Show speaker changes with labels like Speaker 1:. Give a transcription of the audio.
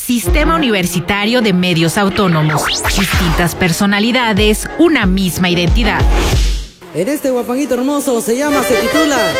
Speaker 1: Sistema Universitario de Medios Autónomos. Distintas personalidades, una misma identidad.
Speaker 2: En este guapanguito hermoso se titula